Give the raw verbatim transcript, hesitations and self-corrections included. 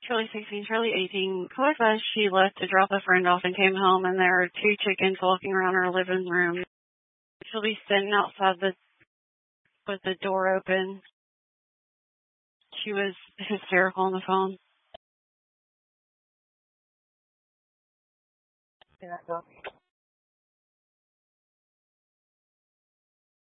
Charlie sixteen, Charlie eighteen. Color says she left to drop a friend off and came home, and there are two chickens walking around her living room. She'll be sitting outside the with the door open. She was hysterical on the phone.